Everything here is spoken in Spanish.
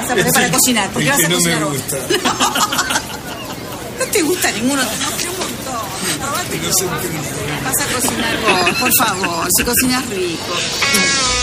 vas a poner para cocinar? Porque vas a no cocinar me vos. gusta. No te gusta ninguno. No, un montón. No sé qué. Vas a cocinar vos, por favor. Si cocinas rico.